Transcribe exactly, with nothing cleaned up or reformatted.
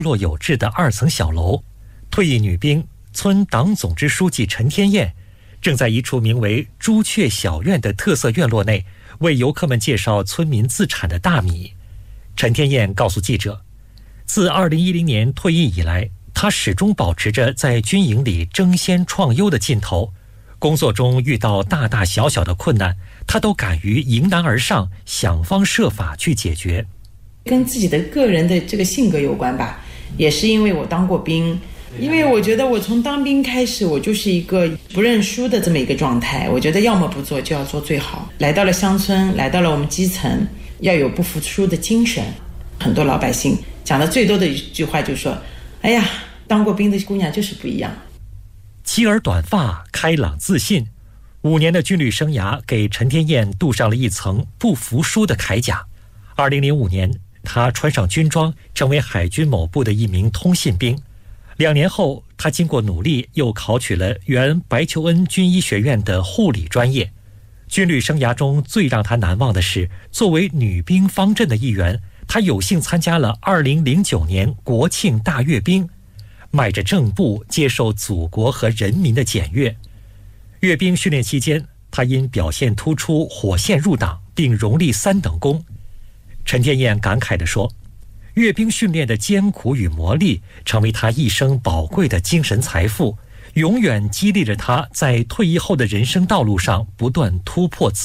落有致的二层小楼，退役女兵、村党总支书记陈天燕正在一处名为朱雀小院的特色院落内为游客们介绍村民自产的大米。陈天燕告诉记者，自二零一零年退役以来，她始终保持着在军营里争先创优的劲头，工作中遇到大大小小的困难，她都敢于迎难而上，想方设法去解决。 跟自己的个人的这个性格有关吧，也是因为我当过兵，因为我觉得我从当兵开始，我就是一个不认输的这么一个状态。我觉得要么不做就要做最好。来到了乡村，来到了我们基层，要有不服输的精神。很多老百姓讲的最多的一句话就是说，哎呀，当过兵的姑娘就是不一样。 齐耳短发，开朗自信，五年的军旅生涯给陈天燕镀上了一层不服输的铠甲。二零零五年，他穿上军装，成为海军某部的一名通信兵。两年后，他经过努力，又考取了原白求恩军医学院的护理专业。军旅生涯中最让他难忘的是，作为女兵方阵的一员，他有幸参加了二零零九年国庆大阅兵，迈着正步接受祖国和人民的检阅。阅兵训练期间，他因表现突出，火线入党，并荣立三等功。陈天燕感慨地说，阅兵训练的艰苦与磨砺成为他一生宝贵的精神财富，永远激励着他在退役后的人生道路上不断突破自